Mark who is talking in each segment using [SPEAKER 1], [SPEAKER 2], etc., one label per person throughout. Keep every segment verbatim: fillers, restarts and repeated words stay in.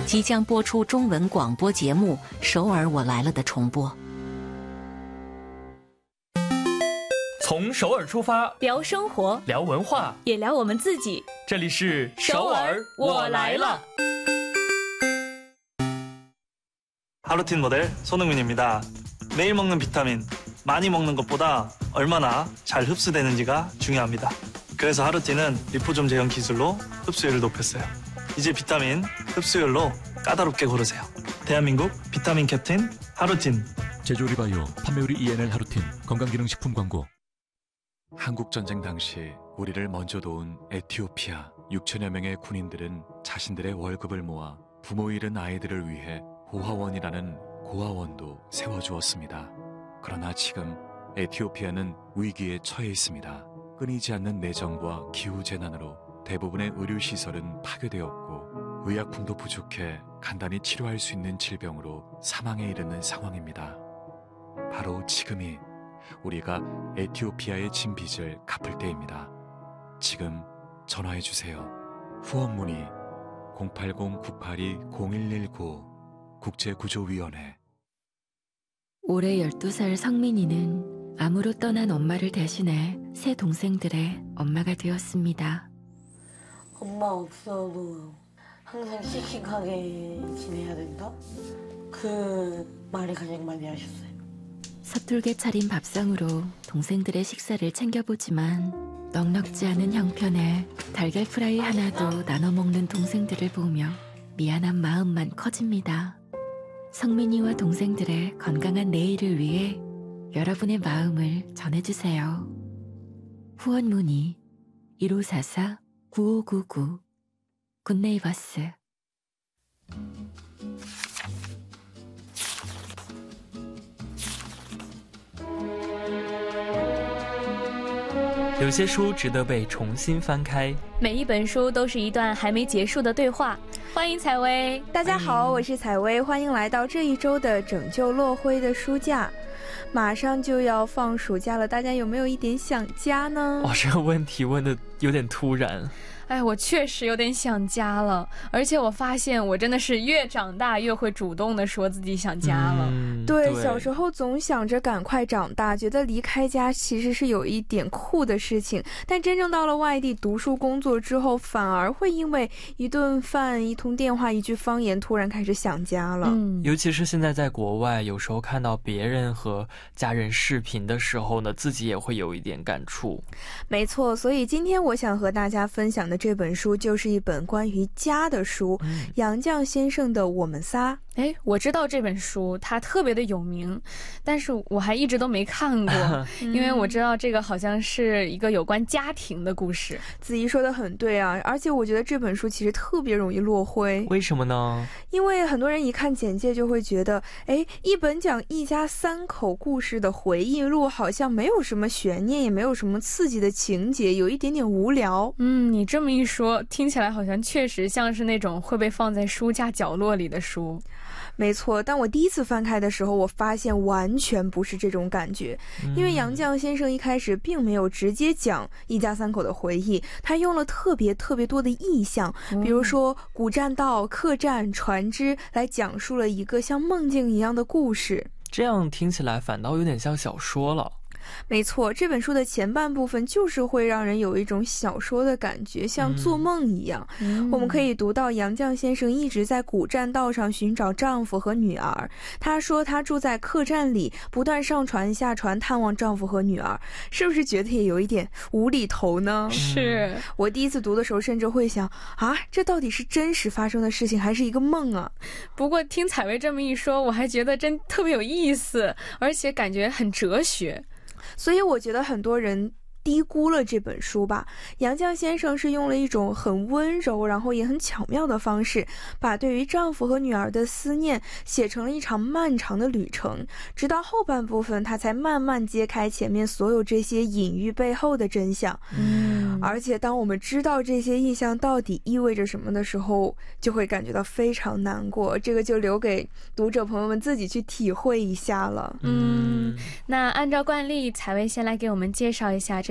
[SPEAKER 1] 即将播出中文广播节目《首尔我来了》的重播。
[SPEAKER 2] 从首尔出发，
[SPEAKER 3] 聊生活，
[SPEAKER 2] 聊文化，
[SPEAKER 3] 也聊我们自己。
[SPEAKER 2] 这里是首尔我来了。
[SPEAKER 4] 하루틴 모델 손흥민입니다. 매일 먹는 비타민, 많이 먹는 것보다 얼마나 잘 흡수되는지가 중요합니다. 그래서 하루틴은 리포좀 제형 기술로 흡수율을 높였어요. 이제 비타민 흡수율로 까다롭게 고르세요. 대한민국 비타민 캡틴 하루틴.
[SPEAKER 5] 제조리 바이오 판매율이 이엔엘 하루틴 건강기능식품 광고. 한국전쟁 당시 우리를 먼저 도운 에티오피아 육천여 명의 군인들은 자신들의 월급을 모아 부모 잃은 아이들을 위해 고아원이라는 고아원도 세워주었습니다. 그러나 지금 에티오피아는 위기에 처해 있습니다. 끊이지 않는 내정과 기후재난으로 대부분의 의료시설은 파괴되었고 의약품도 부족해 간단히 치료할 수 있는 질병으로 사망에 이르는 상황입니다. 바로 지금이 우리가 에티오피아의 진 빚을 갚을 때입니다. 지금 전화해주세요. 후원 문의 공팔공 구팔이 공일일구 국제구조위원회.
[SPEAKER 6] 올해 열두 살 성민이는 암으로 떠난 엄마를 대신해 세 동생들의 엄마가 되었습니다.
[SPEAKER 7] 엄마 없어도 항상 씩씩하게 지내야 된다? 그 말을 가장 많이 하셨어요.
[SPEAKER 6] 서툴게 차린 밥상으로 동생들의 식사를 챙겨보지만 넉넉지 않은 형편에 달걀 프라이 하나도 나눠 먹는 동생들을 보며 미안한 마음만 커집니다. 성민이와 동생들의 건강한 내일을 위해 여러분의 마음을 전해주세요. 후원 문의 일오사사 구오구구 굿네이버스.
[SPEAKER 2] 有些书值得被重新翻开，
[SPEAKER 3] 每一本书都是一段还没结束的对话。欢迎采薇。
[SPEAKER 8] 大家好，我是采薇，欢迎来到这一周的拯救落灰的书架。马上就要放暑假了，大家有没有一点想家呢？
[SPEAKER 2] 哇，这个问题问的有点突然。
[SPEAKER 3] 哎，我确实有点想家了，而且我发现我真的是越长大越会主动的说自己想家了。
[SPEAKER 8] 嗯、对，对，小时候总想着赶快长大，觉得离开家其实是有一点酷的事情，但真正到了外地读书工作之后，反而会因为一顿饭、一通电话、一句方言，突然开始想家了。
[SPEAKER 2] 嗯，尤其是现在在国外，有时候看到别人和家人视频的时候呢，自己也会有一点感触。
[SPEAKER 8] 没错，所以今天我想和大家分享的这本书就是一本关于家的书，嗯、杨绛先生的《我们仨》。
[SPEAKER 3] 哎，我知道这本书它特别的有名，但是我还一直都没看过，因为我知道这个好像是一个有关家庭的故事。
[SPEAKER 8] 子怡说的很对啊，而且我觉得这本书其实特别容易落灰。
[SPEAKER 2] 为什么呢？
[SPEAKER 8] 因为很多人一看简介就会觉得，哎，一本讲一家三口故事的回忆录，好像没有什么悬念，也没有什么刺激的情节，有一点点无聊。
[SPEAKER 3] 嗯，你这么一说，听起来好像确实像是那种会被放在书架角落里的书。
[SPEAKER 8] 没错，但我第一次翻开的时候，我发现完全不是这种感觉，因为杨绛先生一开始并没有直接讲一家三口的回忆，他用了特别特别多的意象，比如说古栈道、客栈、船只，来讲述了一个像梦境一样的故事。
[SPEAKER 2] 这样听起来反倒有点像小说了。
[SPEAKER 8] 没错，这本书的前半部分就是会让人有一种小说的感觉，像做梦一样、嗯、我们可以读到杨绛先生一直在古栈道上寻找丈夫和女儿，他说他住在客栈里，不断上船下船探望丈夫和女儿，是不是觉得也有一点无厘头呢？
[SPEAKER 3] 是，
[SPEAKER 8] 我第一次读的时候甚至会想啊，这到底是真实发生的事情还是一个梦啊？
[SPEAKER 3] 不过听采薇这么一说，我还觉得真特别有意思，而且感觉很哲学。
[SPEAKER 8] 所以我觉得很多人低估了这本书吧。杨绛先生是用了一种很温柔然后也很巧妙的方式，把对于丈夫和女儿的思念写成了一场漫长的旅程，直到后半部分他才慢慢揭开前面所有这些隐喻背后的真相。嗯，而且当我们知道这些意象到底意味着什么的时候，就会感觉到非常难过，这个就留给读者朋友们自己去体会一下了。
[SPEAKER 3] 嗯，那按照惯例，采薇先来给我们介绍一下这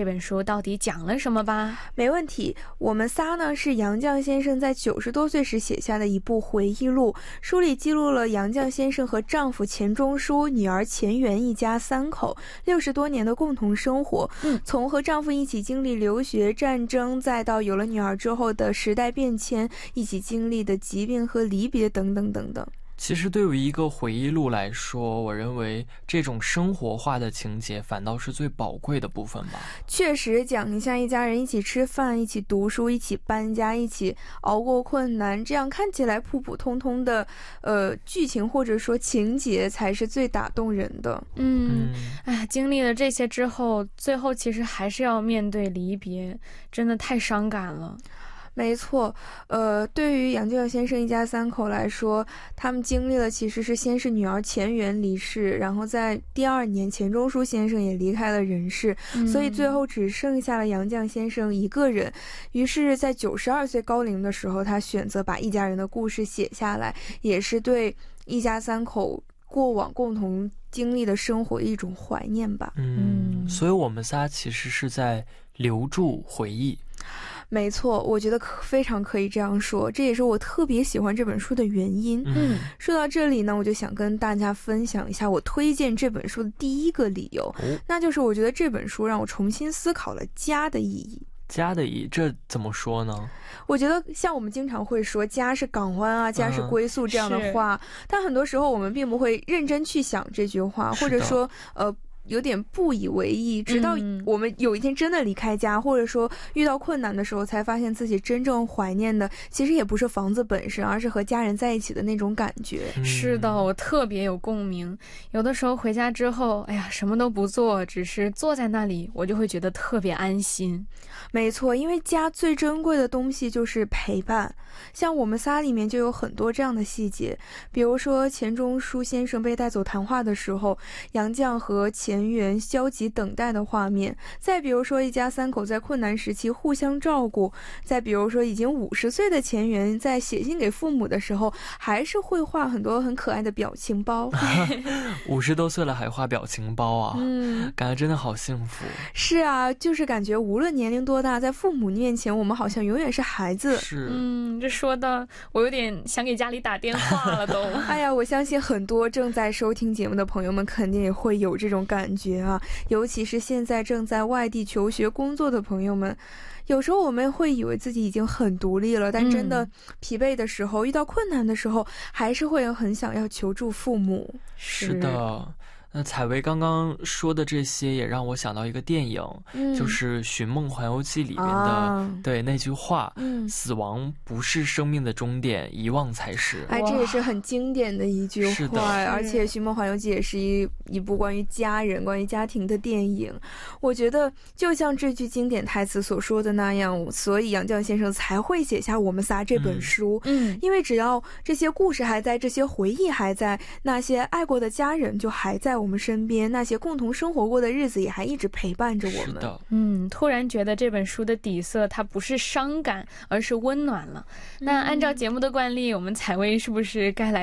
[SPEAKER 3] 这本书到底讲了什么吧。
[SPEAKER 8] 没问题，我们仨呢是杨绛先生在九十多岁时写下的一部回忆录，书里记录了杨绛先生和丈夫钱钟书、女儿钱媛一家三口六十多年的共同生活，嗯，从和丈夫一起经历留学、战争，再到有了女儿之后的时代变迁，一起经历的疾病和离别等等等等。
[SPEAKER 2] 其实对于一个回忆录来说，我认为这种生活化的情节反倒是最宝贵的部分吧。
[SPEAKER 8] 确实，讲一下一家人一起吃饭、一起读书、一起搬家、一起熬过困难，这样看起来普普通通的呃剧情或者说情节才是最打动人的。
[SPEAKER 3] 嗯，哎，经历了这些之后，最后其实还是要面对离别，真的太伤感了。
[SPEAKER 8] 没错，呃，对于杨绛先生一家三口来说，他们经历了其实是先是女儿钱媛离世，然后在第二年钱钟书先生也离开了人世，嗯、所以最后只剩下了杨绛先生一个人。于是在九十二岁高龄的时候，他选择把一家人的故事写下来，也是对一家三口过往共同经历的生活的一种怀念吧。
[SPEAKER 2] 嗯，所以我们仨其实是在留住回忆。
[SPEAKER 8] 没错，我觉得非常可以这样说，这也是我特别喜欢这本书的原因。
[SPEAKER 2] 嗯，
[SPEAKER 8] 说到这里呢，我就想跟大家分享一下我推荐这本书的第一个理由，哦、那就是我觉得这本书让我重新思考了家的意义。
[SPEAKER 2] 家的意义，这怎么说呢？
[SPEAKER 8] 我觉得像我们经常会说家是港湾啊，家是归宿这样的话，嗯、但很多时候我们并不会认真去想这句话，或者说呃有点不以为意，直到我们有一天真的离开家、嗯、或者说遇到困难的时候，才发现自己真正怀念的其实也不是房子本身，而是和家人在一起的那种感觉。
[SPEAKER 3] 是的，我特别有共鸣。有的时候回家之后，哎呀，什么都不做，只是坐在那里，我就会觉得特别安心。
[SPEAKER 8] 没错，因为家最珍贵的东西就是陪伴。像我们仨里面就有很多这样的细节，比如说钱钟书先生被带走谈话的时候，杨绛和钱媛焦急等待的画面，再比如说一家三口在困难时期互相照顾，再比如说已经五十岁的钱媛在写信给父母的时候，还是会画很多很可爱的表情包。
[SPEAKER 2] 五十多岁了还画表情包啊，
[SPEAKER 8] 嗯，
[SPEAKER 2] 感觉真的好幸福。
[SPEAKER 8] 是啊，就是感觉无论年龄多大，在父母面前我们好像永远是孩子。
[SPEAKER 2] 是，
[SPEAKER 3] 嗯，这说的我有点想给家里打电话了都。
[SPEAKER 8] 哎呀，我相信很多正在收听节目的朋友们肯定也会有这种感觉啊，尤其是现在正在外地求学工作的朋友们，有时候我们会以为自己已经很独立了，但真的疲惫的时候、嗯、遇到困难的时候，还是会很想要求助父母。
[SPEAKER 2] 是的。那采薇刚刚说的这些也让我想到一个电影、嗯、就是《寻梦环游记》里边的、啊、对那句话、嗯、死亡不是生命的终点，遗忘才是。
[SPEAKER 8] 哎，这也是很经典的一句话。
[SPEAKER 2] 是的，
[SPEAKER 8] 而且《寻梦环游记》也是一一部关于家人、关于家庭的电影。我觉得就像这句经典台词所说的那样，所以杨绛先生才会写下《我们仨》这本书。
[SPEAKER 3] 嗯，
[SPEAKER 8] 因为只要这些故事还在，这些回忆还在，那些爱过的家人就还在我们身边，那些共同生活过的日子也还一直陪伴着我们。
[SPEAKER 2] 是的，
[SPEAKER 3] 嗯，突然觉得这本书的底色它不是伤感，而是温暖了。嗯、那按照节目的惯例，我们采薇是不是该来